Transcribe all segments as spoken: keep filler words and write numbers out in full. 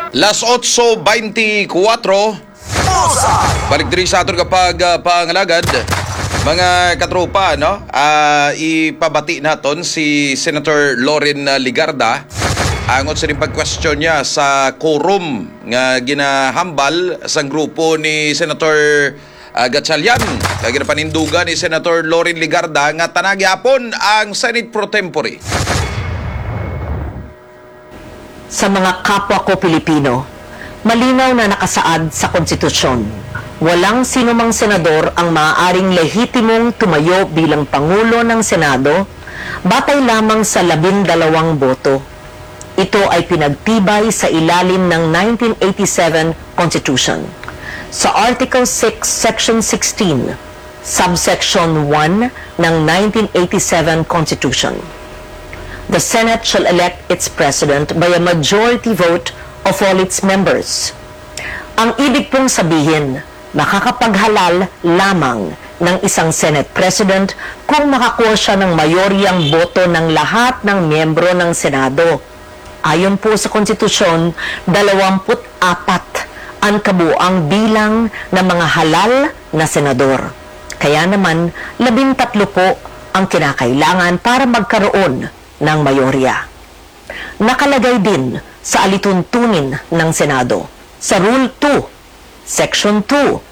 Las otso veinticuatro. Balik diri sa aton kapag uh, pangalagad. Mga katropa, no? Uh, ipabati naton si Senator Loren Ligarda. Angot sa rin pag-question niya sa quorum nga ginahambal sa grupo ni Senator uh, Gatchalian. Kaya ginapanindugan ni Senator Loren Ligarda nga tanagyapon ang Senate Pro Tempore. Sa mga kapwa ko Pilipino, malinaw na nakasaad sa konstitusyon. Walang sinumang senador ang maaaring lehitimong tumayo bilang Pangulo ng Senado batay lamang sa labindalawang boto. Ito ay pinagtibay sa ilalim ng nineteen eighty-seven Constitution. Sa Article six, Section sixteen, Subsection one ng nineteen eighty-seven Constitution. The Senate shall elect its President by a majority vote of all its members. Ang ibig pong sabihin, makakapaghalal lamang ng isang Senate President kung makakuha siya ng mayoryang boto ng lahat ng miyembro ng Senado. Ayon po sa konstitusyon, dalawamput apat ang kabuang bilang ng mga halal na senador. Kaya naman, labintatlo po ang kinakailangan para magkaroon ng mayorya. Nakalagay din sa alituntunin ng Senado, sa Rule two, Section two,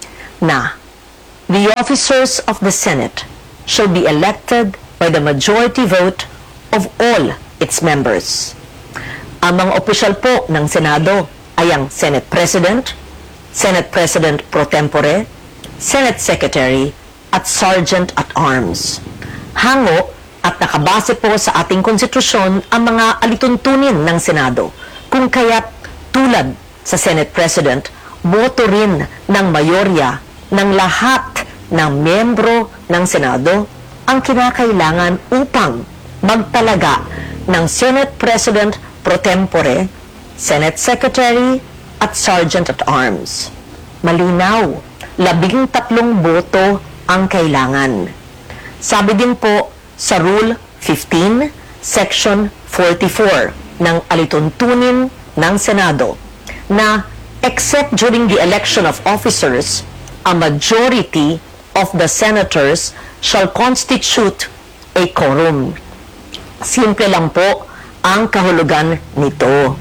na the officers of the Senate shall be elected by the majority vote of all its members. Ang mga opisyal po ng Senado ay ang Senate President, Senate President Pro Tempore, Senate Secretary, at Sergeant at Arms. Hango at nakabase po sa ating konstitusyon ang mga alituntunin ng Senado, kung kaya't tulad sa Senate President, boto rin ng mayorya ng lahat ng miyembro ng Senado ang kinakailangan upang magtalaga ng Senate President Pro Tempore, Senate Secretary, at Sergeant at Arms. Malinaw, labing tatlong boto ang kailangan. Sabi din po sa Rule fifteen, Section forty-four ng alituntunin ng Senado na except during the election of officers, a majority of the senators shall constitute a quorum. Simple lang po ang kahulugan nito.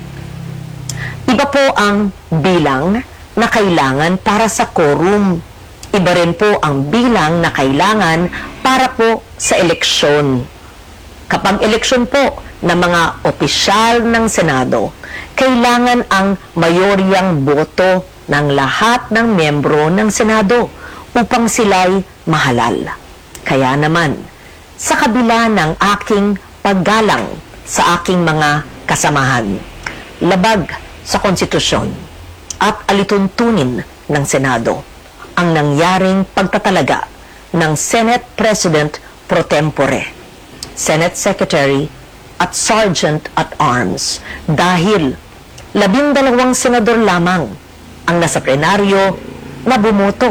Iba po ang bilang na kailangan para sa quorum. Iba rin po ang bilang na kailangan para po sa eleksyon. Kapag eleksyon po ng mga opisyal ng Senado, kailangan ang mayoryang boto ng lahat ng miyembro ng Senado upang sila'y mahalal. Kaya naman, sa kabila ng aking paggalang sa aking mga kasamahan, labag sa konstitusyon at alituntunin ng Senado ang nangyaring pagtatalaga ng Senate President Pro Tempore, Senate Secretary, at Sergeant at Arms dahil labindalawang senador lamang ang nasa plenaryo na bumoto.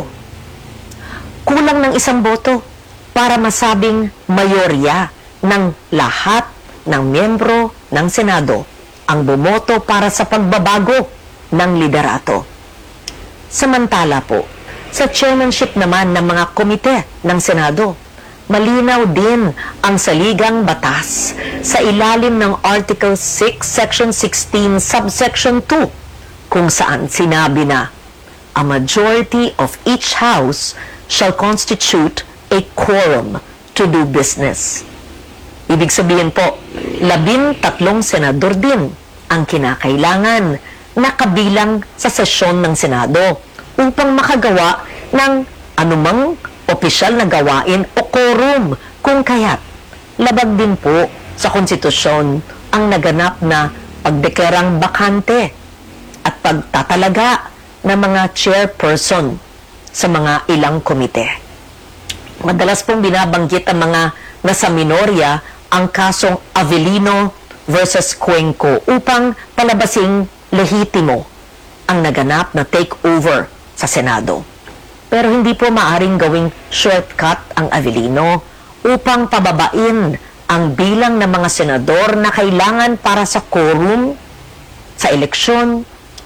Kulang ng isang boto para masabing mayorya ng lahat ng miyembro ng Senado ang bumoto para sa pagbabago ng liderato. Samantala po, sa chairmanship naman ng mga komite ng Senado, malinaw din ang saligang batas sa ilalim ng Article six, Section sixteen, Subsection two, kung saan sinabi na, a majority of each house shall constitute a quorum to do business. Ibig sabihin po, labing tatlong senador din ang kinakailangan na kabilang sa sesyon ng Senado upang makagawa ng anumang opisyal na gawain o quorum, kung kaya't labag din po sa konstitusyon ang naganap na pagdeklarang bakante at pagtatalaga ng mga chairperson sa mga ilang komite. Madalas pong binabanggit ang mga nasa minorya ang kasong Avellino versus Cuenco upang palabasing lehitimo ang naganap na takeover sa Senado. Pero hindi po maaring gawing shortcut ang Avellino upang pababain ang bilang ng mga senador na kailangan para sa quorum, sa eleksyon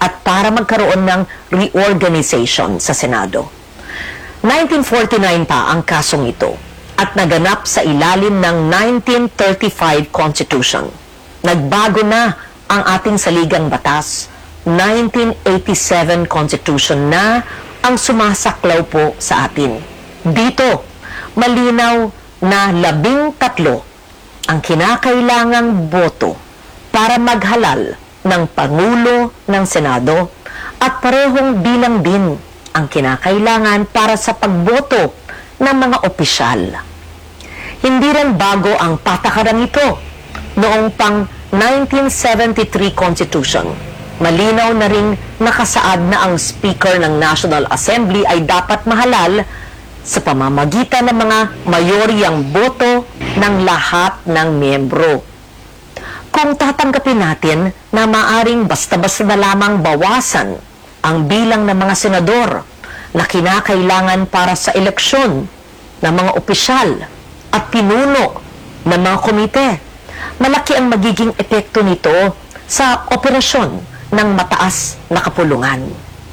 at para magkaroon ng reorganization sa Senado. nineteen forty-nine pa ang kasong ito at naganap sa ilalim ng nineteen thirty-five Constitution. Nagbago na ang ating saligang batas. nineteen eighty-seven Constitution na ang sumasaklaw po sa atin. Dito, malinaw na labing tatlo ang kinakailangang boto para maghalal ng Pangulo ng Senado at parehong bilang din ang kinakailangan para sa pagboto ng mga opisyal. Hindi rin bago ang patakaran ito noong pang nineteen seventy-three Constitution. Malinaw na ring nakasaad na ang Speaker ng National Assembly ay dapat mahalal sa pamamagitan ng mga mayoryang boto ng lahat ng miyembro. Kung tatanggapin natin na maaring basta-basta na lamang bawasan ang bilang ng mga senador na kinakailangan para sa eleksyon ng mga opisyal at pinuno ng mga komite, malaki ang magiging epekto nito sa operasyon ng mataas na kapulungan.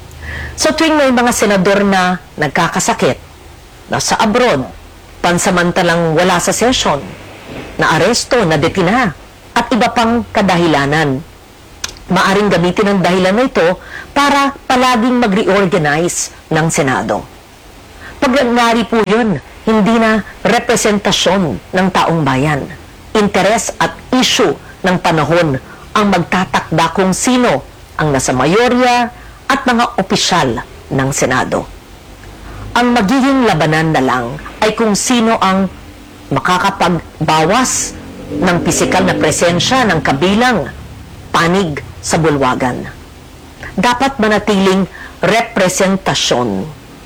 So tuwing may mga senador na nagkakasakit, nasa abroad, pansamantalang wala sa session, na aresto, na detina, at iba pang kadahilanan. Maaring gamitin ang dahilan na ito para palaging mag-reorganize ng Senado. Pag nangyari po yun, hindi na representasyon ng taong bayan. Interes at issue ng panahon ang magtatakda kung sino ang nasa mayorya at mga opisyal ng Senado. Ang magiging labanan na lang ay kung sino ang makakapagbawas ng pisikal na presensya ng kabilang panig sa bulwagan. Dapat manatiling representasyon,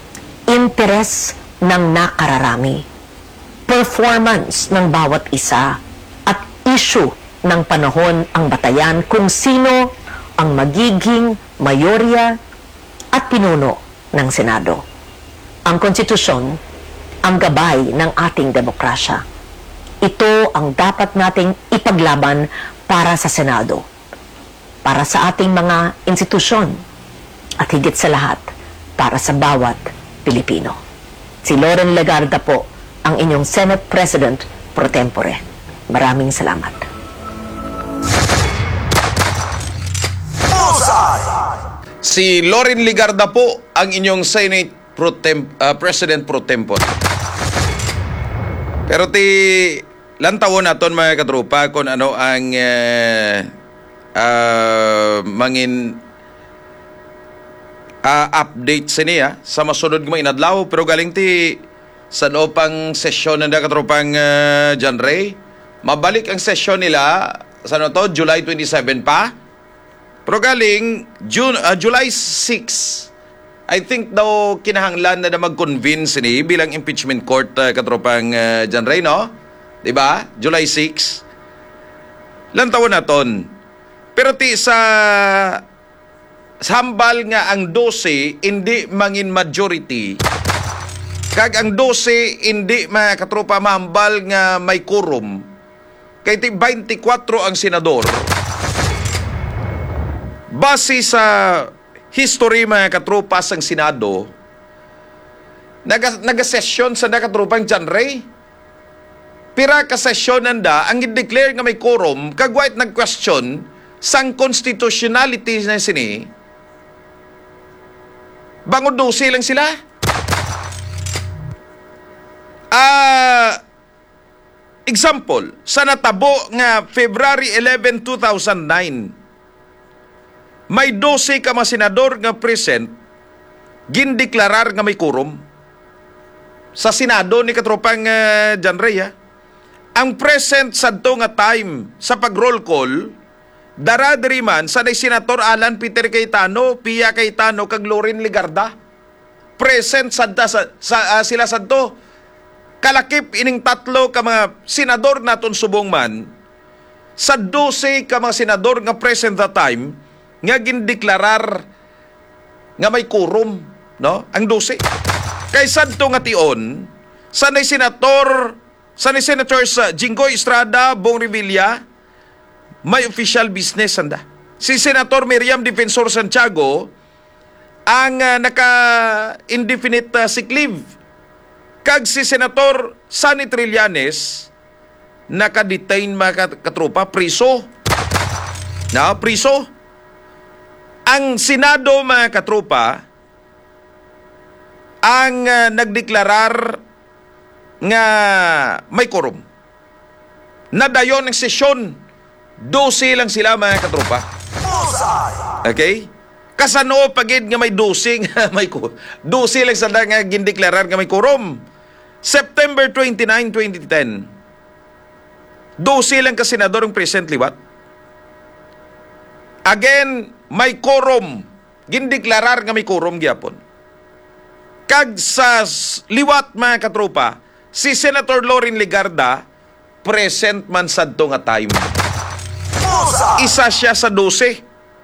interes ng nakararami, performance ng bawat isa, at issue ng panahon ang batayan kung sino ang magiging mayorya at pinuno ng Senado. Ang konstitusyon ang gabay ng ating demokrasya. Ito ang dapat nating ipaglaban para sa Senado, para sa ating mga institusyon, at higit sa lahat, para sa bawat Pilipino. Si Loren Legarda po, ang inyong Senate President pro tempore. Maraming salamat. Si Loren Legarda po, ang inyong Senate Pro Tem- uh, President pro tempore. Pero ti lantawon naton mga katropa kung ano ang uh, uh, mangin uh, update siniya sa masunod nga inadlaw, pero galing ti sa loob pang sesyon na katropang uh, John Ray, mabalik ang sesyon nila sa ano to, July twenty-seven pa, pero galing June, uh, July sixth. I think daw kinahanglan na na mag-convince ni bilang impeachment court uh, katropang uh, John Ray, no? Diba? July sixth. Lantawan naton. Pero ti sa hambal nga ang twelve hindi mangin majority. Kag ang twelve hindi mga katropa mahambal nga may quorum. Kay ti twenty-four ang senador. Base sa history mga katropa sang Senado, naga, naga-session sa nakatropang John Ray. Pira ka session nanda, ang i-declare nga may quorum, kagwait nag-question sang constitutionality na sini, bangod dosi lang sila. Ah, uh, example, sa natabo nga February eleventh, two thousand nine, may twelve ka mga senador nga present, gindeklarar nga may quorum sa Senado ni katropang uh, John Ray. Ha? Ang present sa to nga time sa pag-roll call, daradiri man sa day Senator Alan Peter Cayetano, Pia Cayetano, kag Loren Legarda. Present sa, sa, sa uh, sila sa to. Kalakip ining tatlo ka mga senador naton subong man, sa twelve ka mga senador nga present that time, nga gindeklarar nga may quorum, no? Ang twelve. Kay sadto nga tion, sanay senator, sanay senators uh, Jinggoy Estrada, Bong Revilla, may official business anda si Senator Miriam Defensor Santiago ang uh, naka-indefinite uh, sick leave. Kag si Senator Sonny Trillanes naka-detain mga katropa, priso. Na, priso. Ang Senado mga katropa ang uh, nagdeklarar nga may quorum. Nadayon ang sesyon, dose lang sila mga katropa. Okay? Kasano pagid nga may dosing, may dose lang sa nga gindeklarar nga may quorum. September twenty-ninth, twenty ten. dose lang ka senador ang present liwat. Again, may quorum. Gindeklarar nga may quorum gyapon. Kag sa liwat mga katropa, si Senator Lorin Legarda present man sadto nga time. Isa siya sa dose.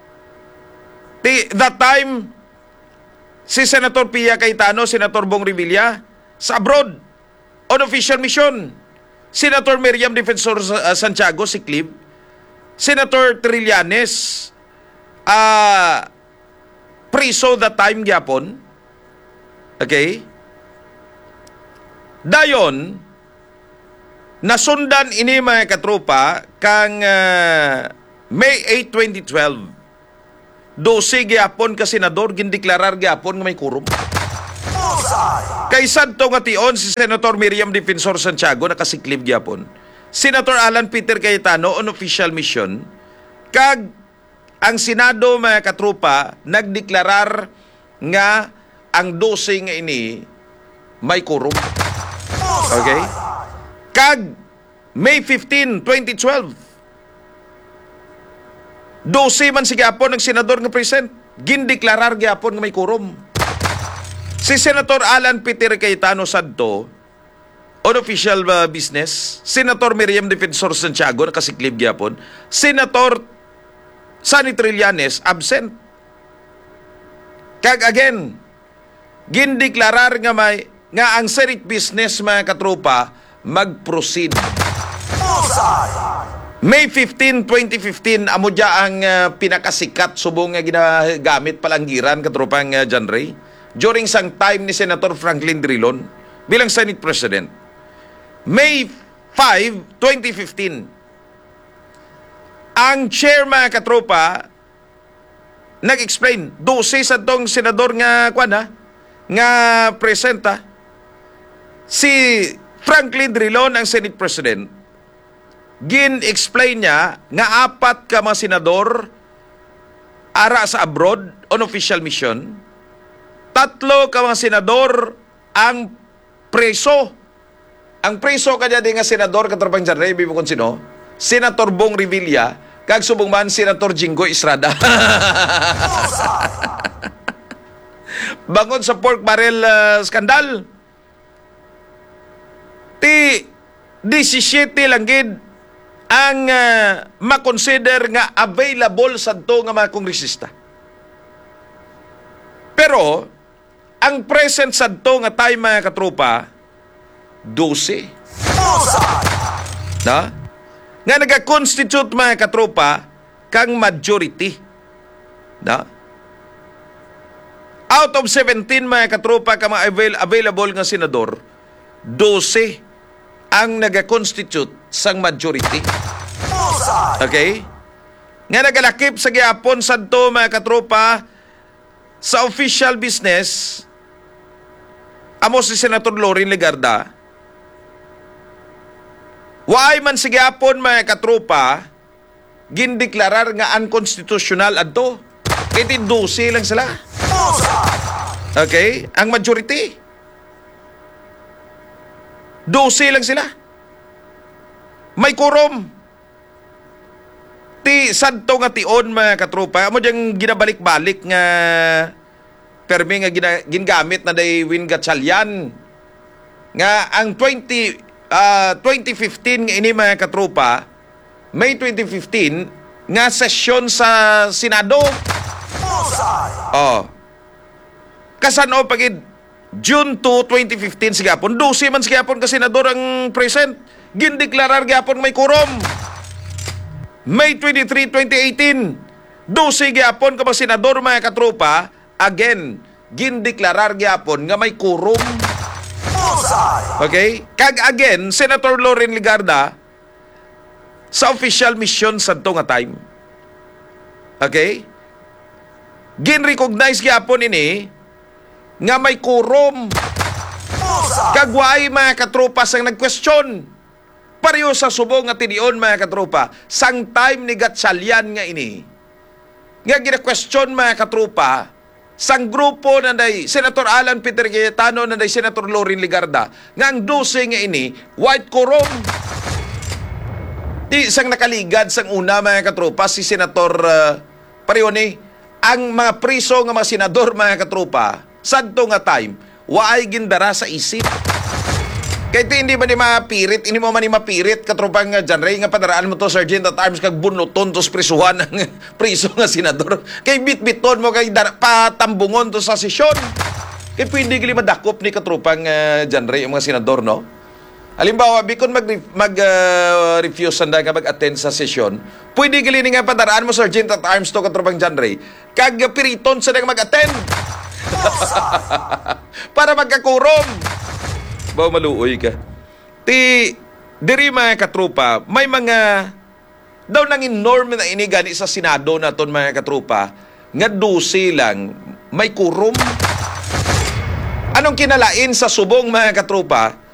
That time, si Senator Pia Cayetano, Senator Bong Revilla, sa abroad, on official mission. Senator Miriam Defensor uh, Santiago, si Clive. Senator Trillanes, uh, priso that time gyapon. Okay? Dayon, nasundan ini mga katropa kang uh, May eighth, twenty twelve. dose gyapon ka senador gindeklarar gyapon nga may quorum. Kay sadto nga tion si Senator Miriam Defensor Santiago nakasiklib gyapon. Senator Alan Peter Cayetano on official mission kag ang Senado mga katropa nagdeklarar nga ang dose nga ini may quorum. Okay? Kag May fifteenth, twenty twelve. dose man si gyapon ng senador nga present. Gindeklarar gyapon nga may quorum. Si Senator Alan Peter Cayetano sadto on official uh, business. Senator Miriam Defensor Santiago nakasiklib gyapon. Senator Sonny Trillanes absent. Kag again, gindeklarar nga may nga ang Senate business mga katropa mag-proceed. May fifteenth, twenty fifteen amo dya ang uh, pinakasikat subong nga ginagamit palanggiran katropang uh, John Ray during sang time ni Senator Franklin Drilon bilang Senate President. May fifth, twenty fifteen ang chair mga katropa nag-explain dose sa tong senador nga kwan ha, nga presenta si Franklin Drilon ang Senate President. Gin-explain niya nga apat ka mga senador ara sa abroad on official mission. Tatlo ka mga senador ang preso. Ang preso kanya din nga senador katropang John Ray, bibo kung sino? Senator Bong Revilla, kag subong man Senator Jinggoy Estrada. Bangon sa pork barrel uh, skandal. Ti seventeen lang gid ang uh, makonsider nga available sadto nga mga kongresista. Pero ang present sadto nga time mga katropa twelve. Na? Nga naga-constitute mga katropa kang majority. Na? Out of seventeen mga katropa ka mga avail- available nga senador, twelve ang naga-constitute sang majority. Okay? Nga nagalakip sa gyapon sadto mga katropa sa official business amo si Senator Lorin Legarda. Waay man si gyapon mga katropa gindeklarar nga unconstitutional adto. Iti twelve lang sila. Okay? Ang majority twelve lang sila. May quorum. Ti sadto nga tion mga katropa. Amo diyang ginabalik-balik nga permi nga gina, gingamit na day Win Gatchalian. Nga ang twenty, uh, twenty fifteen nga ini mga katropa, May twenty fifteen nga sesyon sa Senado. Oh. Kasano pagid June two, twenty fifteen sigapon, twelve man sigapon ka senador ang present. Gindeklarar gyapon may quorum. May twenty-third, twenty eighteen, Dusi gyapon ka mga senador mga katropa, again, gindeklarar gyapon nga may quorum. Okay? Kag again, Senator Loren Legarda sa official mission sa nga time. Okay? Gin-recognize gyapon ini nga may quorum. Kagway mga katropa sang nag-question. Pareho sa subong nga tinion mga katropa, sang time ni Gatchalian nga ini. Nga gina-question mga katropa, sang grupo na day Senator Alan Peter Cayetano na day Senator Loren Legarda, nga ang dose nga ini, white quorum. Di sang nakaligad sang una mga katropa, si Senator uh, pareho ni, ang mga priso nga mga senador mga katropa, sadto nga time, waay gindara sa isip. Kaya ito hindi man ni mapirit, hindi mo man ni mapirit, katropang uh, John Ray, nga padaraan mo to, Sergeant at Arms, kag bunuton to prisuhan ng priso nga senador. Kay bit-biton mo, kay dar- patambungon to sa sesyon. Kaya pwede gali madakop ni katropang uh, John Ray, ang mga senador, no? Halimbawa, bikon mag-refuse uh, sanda ka mag-attend sa sesyon, pwede gali ni nga padaraan mo, Sergeant at Arms to, katropang John Ray, kag uh, piriton sa mag-attend. Para magkakurom. Bawa maluoy ka. Ti, diri mga katropa, may mga, daw nang norm na inigani sa Senado na ton mga katropa, nga dusi lang, may kurom. Anong kinalain sa subong mga katropa,